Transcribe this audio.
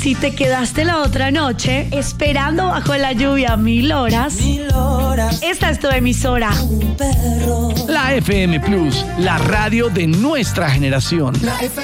si te quedaste la otra noche esperando bajo la lluvia 1000 horas, esta es tu emisora. La FM Plus, la radio de nuestra generación. La FM